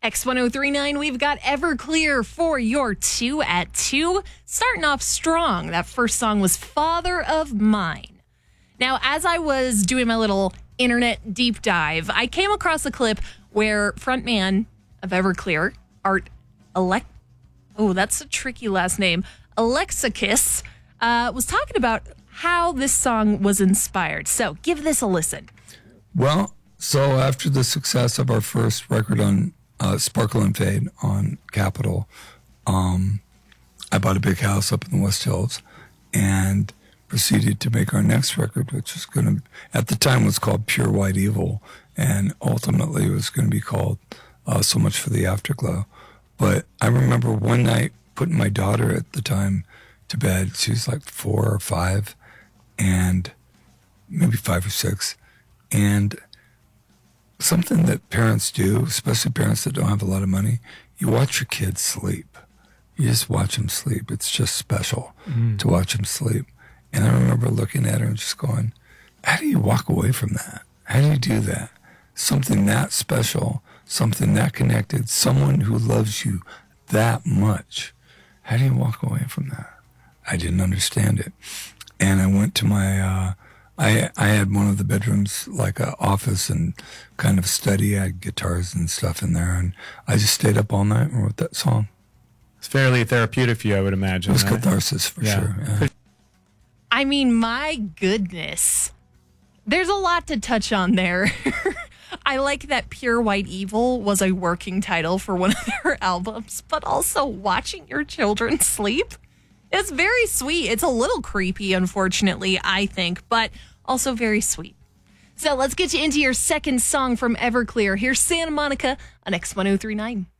X1039, we've got Everclear for your 2 at 2. Starting off strong. That first song was Father of Mine. Now, as I was doing my little internet deep dive, I came across a clip where frontman of Everclear, that's a tricky last name, Alexakis, was talking about how this song was inspired. So give this a listen. Well, so after the success of our first record on Sparkle and Fade on Capitol, I bought a big house up in the West Hills and proceeded to make our next record, which was going to, at the time, was called Pure White Evil, and ultimately was going to be called So Much for the Afterglow. But I remember one night putting my daughter at the time to bed. She was like 4 or 5, and maybe 5 or 6, and something that parents do, especially parents that don't have a lot of money, you watch your kids sleep. You just watch them sleep. It's just special to watch them sleep. And I remember looking at her and just going, how do you walk away from that? How do you do that? Something that special, something that connected, someone who loves you that much. How do you walk away from that? I didn't understand it. And I went to my, I had one of the bedrooms like an office and kind of study. I had guitars and stuff in there. And I just stayed up all night and wrote that song. It's fairly therapeutic for you, I would imagine. It was right? catharsis for sure. Yeah. I mean, my goodness. There's a lot to touch on there. I like that Pure White Evil was a working title for one of their albums, but also watching your children sleep. It's very sweet. It's a little creepy, unfortunately, I think, but also very sweet. So let's get you into your second song from Everclear. Here's Santa Monica on X1039.